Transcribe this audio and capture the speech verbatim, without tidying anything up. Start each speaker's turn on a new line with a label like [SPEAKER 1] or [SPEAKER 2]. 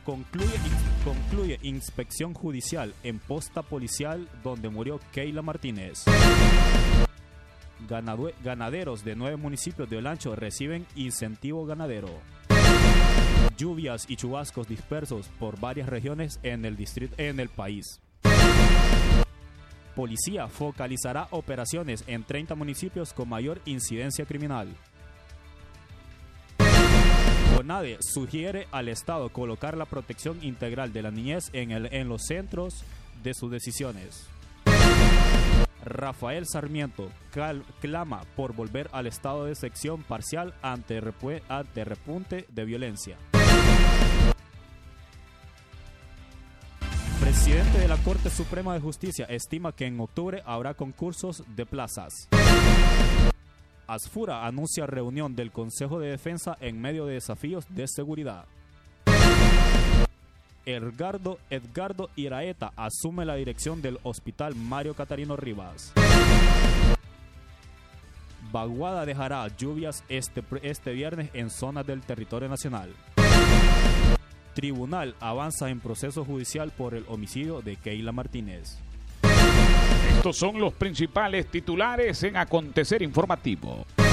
[SPEAKER 1] Concluye, concluye inspección judicial en posta policial donde murió Keila Martínez. Ganadue, ganaderos de nueve municipios de Olancho reciben incentivo ganadero. Lluvias y chubascos dispersos por varias regiones en el distrito, en el país. Policía focalizará operaciones en treinta municipios con mayor incidencia criminal. CONADE sugiere al Estado colocar la protección integral de la niñez en, el, en los centros de sus decisiones. Rafael Sarmiento cal, clama por volver al estado de sección parcial ante, repue, ante repunte de violencia. Presidente de la Corte Suprema de Justicia estima que en octubre habrá concursos de plazas. Asfura anuncia reunión del Consejo de Defensa en medio de desafíos de seguridad. Edgardo, Edgardo Iraeta asume la dirección del Hospital Mario Catarino Rivas. Vaguada dejará lluvias este, este viernes en zonas del territorio nacional. Tribunal avanza en proceso judicial por el homicidio de Keila Martínez.
[SPEAKER 2] Estos son los principales titulares en Acontecer Informativo.